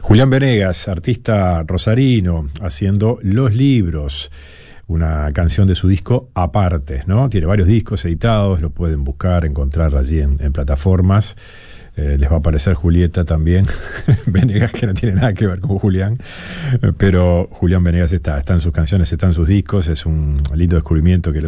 Julián Venegas, artista rosarino, haciendo Los Libros, una canción de su disco Apartes, ¿no? Tiene varios discos editados, lo pueden buscar, encontrar allí en plataformas. Les va a aparecer Julieta también, Venegas, que no tiene nada que ver con Julián, pero Julián Venegas está en sus canciones, está en sus discos, es un lindo descubrimiento que